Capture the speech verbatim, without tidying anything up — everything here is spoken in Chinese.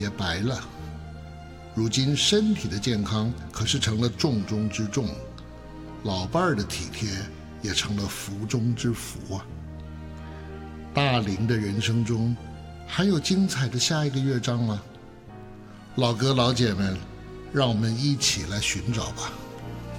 也白了。如今身体的健康可是成了重中之重，老伴儿的体贴也成了福中之福啊。大龄的人生中还有精彩的下一个乐章吗？老哥老姐们，让我们一起来寻找吧。